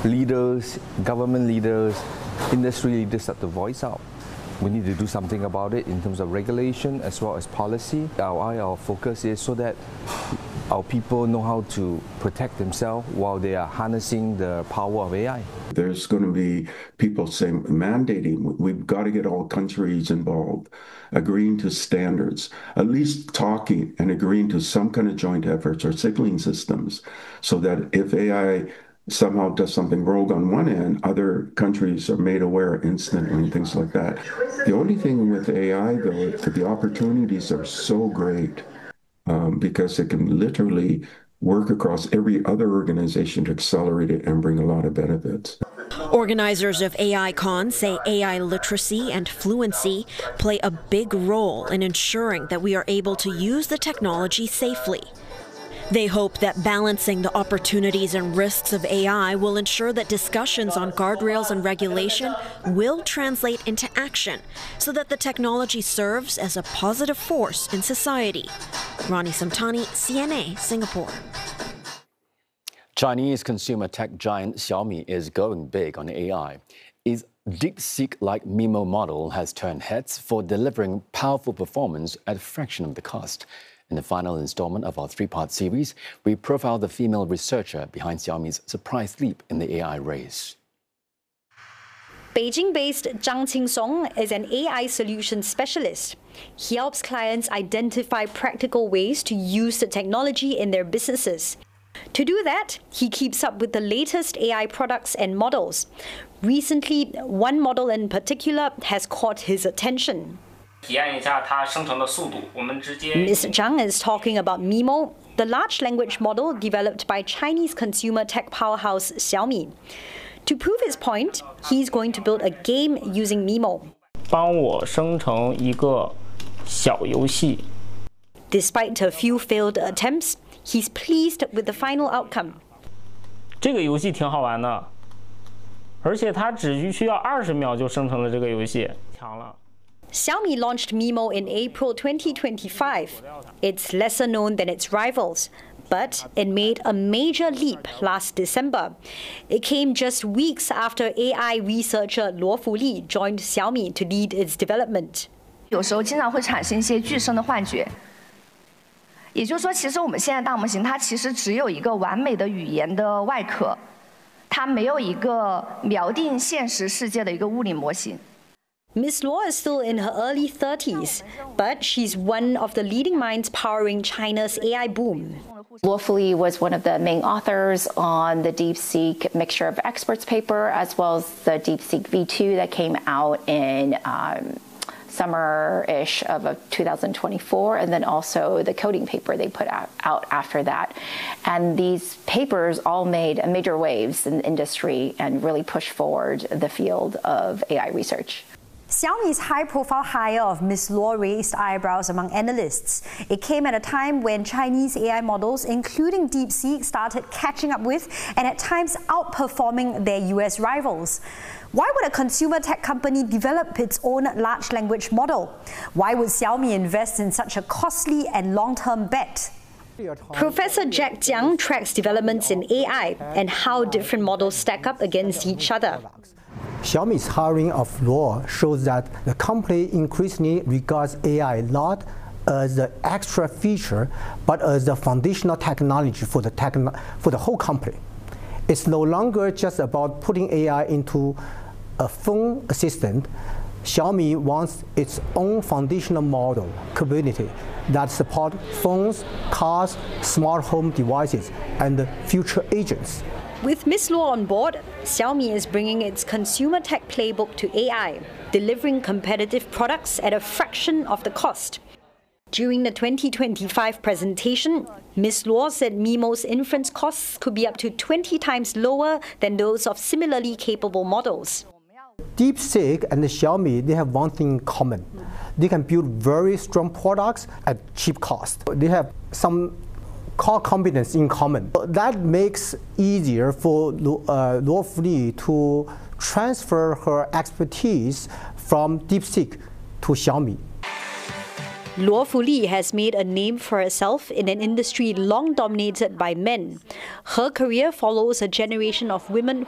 leaders, government leaders, industry leaders start to voice out. We need to do something about it in terms of regulation as well as policy. Our focus is so that our people know how to protect themselves while they are harnessing the power of AI. There's going to be people saying, mandating, we've got to get all countries involved, agreeing to standards, at least talking and agreeing to some kind of joint efforts or signaling systems so that if AI somehow does something rogue on one end, other countries are made aware instantly and things like that. The only thing with AI, though, the opportunities are so great because it can literally work across every other organization to accelerate it and bring a lot of benefits. Organizers of AICon say AI literacy and fluency play a big role in ensuring that we are able to use the technology safely. They hope that balancing the opportunities and risks of AI will ensure that discussions on guardrails and regulation will translate into action so that the technology serves as a positive force in society. Rani Samtani, CNA, Singapore. Chinese consumer tech giant Xiaomi is going big on AI. Its DeepSeek-like MiMo model has turned heads for delivering powerful performance at a fraction of the cost. In the final installment of our three-part series, we profile the female researcher behind Xiaomi's surprise leap in the AI race. Beijing-based Zhang Qingsong is an AI solution specialist. He helps clients identify practical ways to use the technology in their businesses. To do that, he keeps up with the latest AI products and models. Recently, one model in particular has caught his attention. Ms. Zhang is talking about MiMo, the large language model developed by Chinese consumer tech powerhouse Xiaomi. To prove his point, he's going to build a game using MiMo. Despite a few failed attempts, he's pleased with the final outcome. 这个游戏挺好玩的，而且它只需要20秒就生成了这个游戏，强了。 Xiaomi launched MiMo in April 2025. It's lesser known than its rivals, but it made a major leap last December. It came just weeks after AI researcher Luo Fuli joined Xiaomi to lead its development. 有时候经常会产生一些具身的幻觉。 也就是说，其实我们现在大模型它其实只有一个完美的语言的外壳，它没有一个锚定现实世界的一个物理模型。 Ms. Luo is still in her early 30s, but she's one of the leading minds powering China's AI boom. Luo Fuli was one of the main authors on the DeepSeek Mixture of Experts paper, as well as the DeepSeek V2 that came out in summer-ish of 2024, and then also the coding paper they put out after that. And these papers all made major waves in the industry and really pushed forward the field of AI research. Xiaomi's high-profile hire of Ms. Luo raised eyebrows among analysts. It came at a time when Chinese AI models, including DeepSeek, started catching up with and at times outperforming their US rivals. Why would a consumer tech company develop its own large language model? Why would Xiaomi invest in such a costly and long-term bet? Professor Jack Jiang tracks developments in AI and how different models stack up against each other. Xiaomi's hiring of Luo shows that the company increasingly regards AI not as the extra feature, but as the foundational technology for the whole company. It's no longer just about putting AI into a phone assistant. Xiaomi wants its own foundational model, community, that support phones, cars, smart home devices, and future agents. With Ms. Luo on board, Xiaomi is bringing its consumer tech playbook to AI, delivering competitive products at a fraction of the cost. During the 2025 presentation, Ms. Luo said MiMo's inference costs could be up to 20 times lower than those of similarly capable models. DeepSeek and Xiaomi, they have one thing in common. They can build very strong products at cheap cost. They have some core competence in common. That makes easier for Luo Fuli to transfer her expertise from DeepSeek to Xiaomi. Luo Fuli has made a name for herself in an industry long dominated by men. Her career follows a generation of women